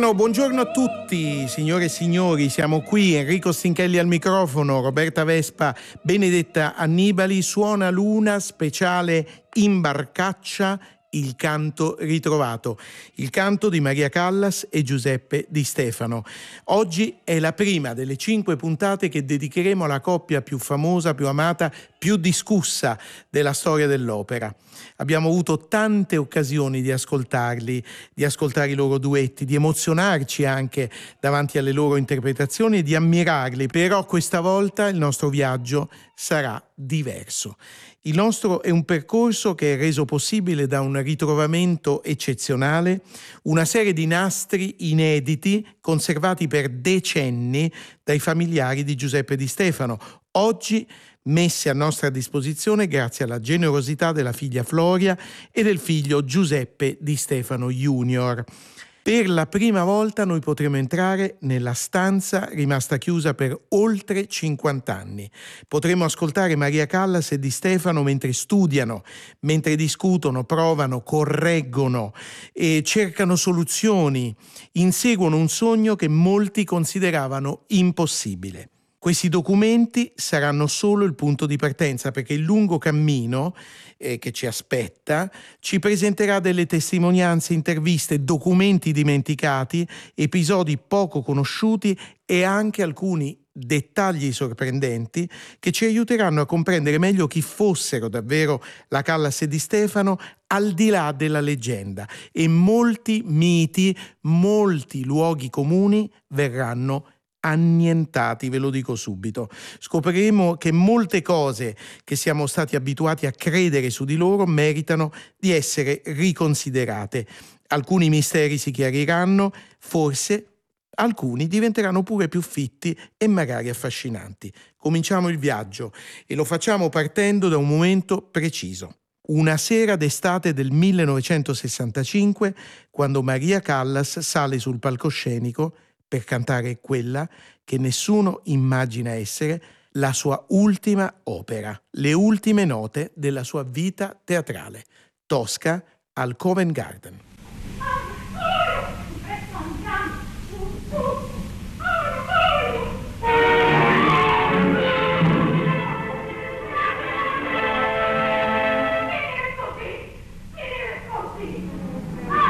No, buongiorno a tutti, signore e signori, siamo qui, Enrico Stinchelli al microfono, Roberta Vespa, Benedetta Annibali, suona Luna, speciale Imbarcaccia, il canto ritrovato, il canto di Maria Callas e Giuseppe Di Stefano. Oggi è la prima delle 5 puntate che dedicheremo alla coppia più famosa, più amata, più discussa della storia dell'opera. Abbiamo avuto tante occasioni di ascoltarli, di ascoltare i loro duetti, di emozionarci anche davanti alle loro interpretazioni e di ammirarli, però questa volta il nostro viaggio sarà diverso. Il nostro è un percorso che è reso possibile da un ritrovamento eccezionale, una serie di nastri inediti conservati per decenni dai familiari di Giuseppe Di Stefano, oggi messi a nostra disposizione grazie alla generosità della figlia Floria e del figlio Giuseppe Di Stefano Junior. Per la prima volta noi potremo entrare nella stanza rimasta chiusa per oltre 50 anni. Potremo ascoltare Maria Callas e Di Stefano mentre studiano, mentre discutono, provano, correggono e cercano soluzioni, inseguono un sogno che molti consideravano impossibile. Questi documenti saranno solo il punto di partenza, perché il lungo cammino che ci aspetta ci presenterà delle testimonianze, interviste, documenti dimenticati, episodi poco conosciuti e anche alcuni dettagli sorprendenti che ci aiuteranno a comprendere meglio chi fossero davvero la Callas e Di Stefano al di là della leggenda, e molti miti, molti luoghi comuni verranno annientati, ve lo dico subito. Scopriremo che molte cose che siamo stati abituati a credere su di loro meritano di essere riconsiderate. Alcuni misteri si chiariranno, forse alcuni diventeranno pure più fitti e magari affascinanti. Cominciamo il viaggio e lo facciamo partendo da un momento preciso. Una sera d'estate del 1965, quando Maria Callas sale sul palcoscenico per cantare quella che nessuno immagina essere la sua ultima opera, le ultime note della sua vita teatrale, Tosca al Covent Garden.